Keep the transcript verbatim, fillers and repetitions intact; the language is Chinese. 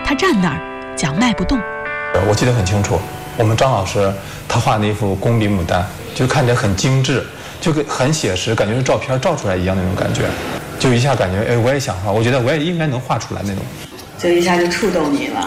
他站那儿讲迈不动。 我记得很清楚，我们张老师他画那幅工笔牡丹，就看起来很精致，就很写实，感觉是照片照出来一样那种感觉，就一下感觉哎，我也想画，我觉得我也应该能画出来那种， 就一下就触动你了。